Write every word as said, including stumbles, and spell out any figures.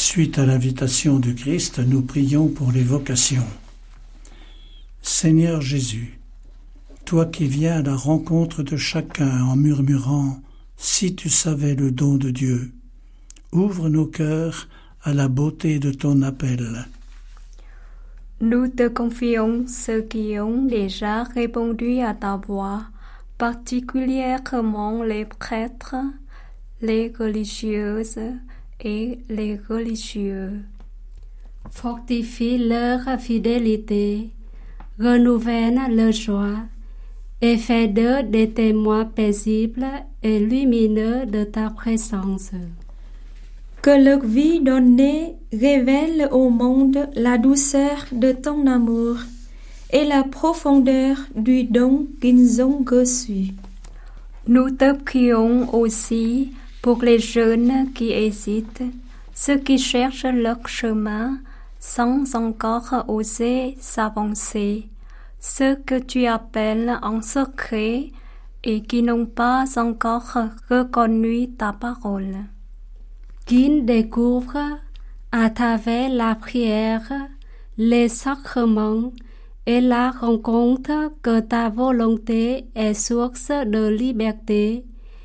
Suite à l'invitation du Christ, nous prions pour les vocations. Seigneur Jésus, toi qui viens à la rencontre de chacun en murmurant « Si tu savais le don de Dieu », ouvre nos cœurs à la beauté de ton appel. Nous te confions ceux qui ont déjà répondu à ta voix, particulièrement les prêtres, les religieuses et les religieux. Fortifie leur fidélité, renouvelle leur joie et fais d'eux des témoins paisibles et lumineux de ta présence. Que leur vie donnée révèle au monde la douceur de ton amour et la profondeur du don qu'ils ont reçu. Nous te prions aussi pour les jeunes qui hésitent, ceux qui cherchent leur chemin sans encore oser s'avancer, ceux que tu appelles en secret et qui n'ont pas encore reconnu ta parole. Qu'ils découvrent à travers la prière, les sacrements et la rencontre que ta volonté est source de liberté